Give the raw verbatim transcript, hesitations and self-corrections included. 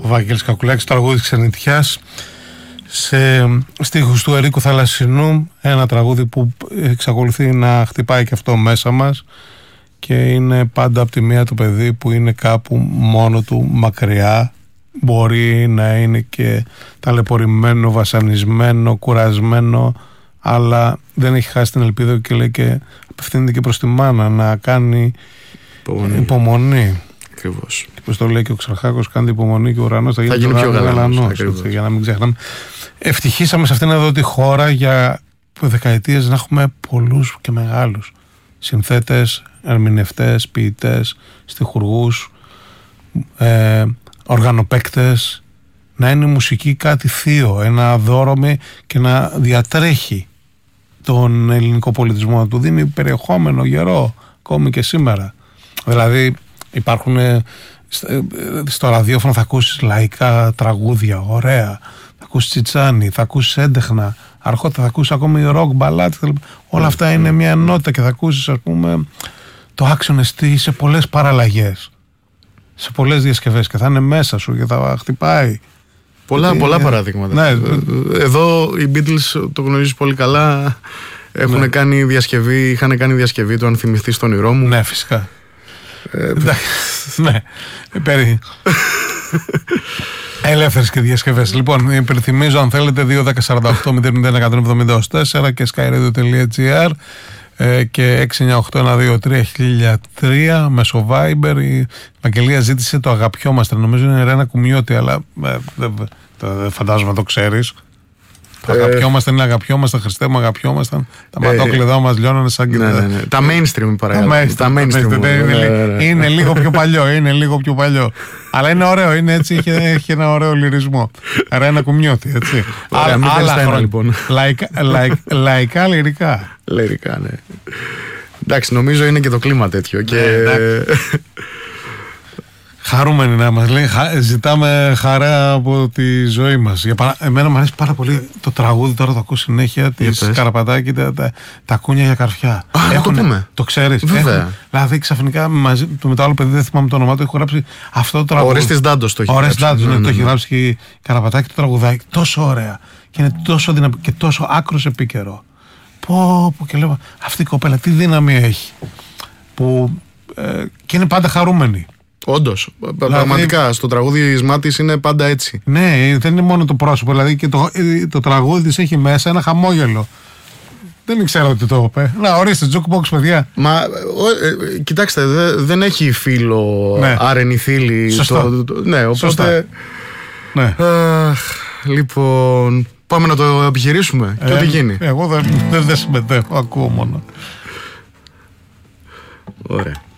Βαγγέλης Κακουλάκης, τραγούδι Ξενιτιάς, σε στίχους του Ερίκου Θαλασσινού, ένα τραγούδι που εξακολουθεί να χτυπάει και αυτό μέσα μας και είναι πάντα από τη μία το παιδί που είναι κάπου μόνο του μακριά, μπορεί να είναι και ταλαιπωρημένο, βασανισμένο, κουρασμένο, αλλά δεν έχει χάσει την ελπίδα και λέει και απευθύνεται και προς τη μάνα να κάνει υπομονή, υπομονή. Ακριβώς. Και πώς το λέει και ο Ξαρχάκος, κάντε υπομονή και ο ουρανός θα γίνει, θα γίνει πιο γαλανός, για να μην ξεχνάμε. Ευτυχήσαμε σε αυτήν εδώ τη χώρα για δεκαετίες να έχουμε πολλούς και μεγάλους συνθέτες, ερμηνευτές, ποιητές, στιχουργούς, ε, οργανοπαίκτες, να είναι η μουσική κάτι θείο, ένα δώρωμη και να διατρέχει τον ελληνικό πολιτισμό, να του δίνει περιεχόμενο γερό ακόμη και σήμερα. Δηλαδή υπάρχουν στο ραδιόφωνο, θα ακούσεις λαϊκά τραγούδια ωραία, θα ακούσεις Τσιτσάνι, θα ακούσεις έντεχνα, αρχότερα θα ακούσεις ακόμη ροκ, μπαλάτ, όλα αυτά είναι μια ενότητα και θα ακούσεις ας πούμε το Action ες τι σε πολλές παραλλαγές, σε πολλές διασκευές και θα είναι μέσα σου και θα χτυπάει. Πολλά, γιατί, πολλά παραδείγματα. Ναι, εδώ οι Beatles, το γνωρίζεις πολύ καλά, έχουν ναι. κάνει διασκευή, είχαν κάνει διασκευή του Αν θυμηθείς τον όνειρό μου. Ναι, φυσικά. Ε, ναι, περί ελεύθερες και διασκευές. Λοιπόν, υπενθυμίζω αν θέλετε δύο δέκα σαράντα οκτώ μηδέν μηδέν εκατόν εβδομήντα τέσσερα και skyradio τελεία gr και έξι εννιά οκτώ ένα δύο τρία χίλια τρία μέσω Viber. Η Βαγγελία ζήτησε το αγαπιόμαστε, νομίζω είναι Ρένα Κουμιώτη, αλλά δεν φαντάζομαι το ξέρεις. Το αγαπιόμασταν είναι αγαπιόμασταν, Χριστέ μου αγαπιόμασταν. Τα ματόκλειδά μας λιώνανε σαν και ναι, ναι, ναι. Τα mainstream παραγωγή. Τα mainstream. Είναι λίγο πιο παλιό, είναι λίγο πιο παλιό. Αλλά είναι ωραίο, είναι έτσι, έχει, έχει ένα ωραίο λυρισμό. Άρα ένα κουμιώτη, έτσι. Άρα, άλλα άλλα χρόνια, λοιπόν. Λαϊκά, λαϊκ, λαϊκά, λυρικά. Λυρικά, ναι. Εντάξει, νομίζω είναι και το κλίμα τέτοιο. Και... Ναι, χαρούμενοι να μας λέει, ζητάμε χαρά από τη ζωή μας. Για παρά... Εμένα μου αρέσει πάρα πολύ το τραγούδι, τώρα το ακούω συνέχεια της Καραπατάκη, τα, τα, τα κούνια για καρφιά. Α, έχουν, το πούμε. Το ξέρεις. Βέβαια. Έχουν, δηλαδή ξαφνικά μαζί το με το άλλο παιδί, δεν θυμάμαι το όνομά του, έχω γράψει αυτό το τραγούδι. Ορέστης Ντάντος το έχει γράψει. Ορέστης Ντάντος, ναι, ναι, ναι, το ναι. έχει γράψει και η Καραπατάκη το τραγουδάκι. Τόσο ωραία. Και είναι τόσο δυναμικό και τόσο άκρος επίκαιρο. Πω, πω και λέω, αυτή η κοπέλα τι δύναμη έχει. Που, ε, και είναι πάντα χαρούμενη. Όντως, δηλαδή, πραγματικά στο τραγούδι της Μάτης είναι πάντα έτσι. Ναι, δεν είναι μόνο το πρόσωπο, δηλαδή και το, το τραγούδι της έχει μέσα ένα χαμόγελο. Δεν ήξερα ότι το είπε. Να, ορίστε, jukebox, παιδιά. Μα, ο, ε, κοιτάξτε, δε, δεν έχει φίλο ναι. άρενη θήλη. Σωστό. Το, το, ναι, οπότε... Σωστά. Ναι. Αχ, λοιπόν, πάμε να το επιχειρήσουμε ε, και ό,τι γίνει. Εγώ δεν, δεν, δεν συμμετέχω, ακούω μόνο. Ωραία.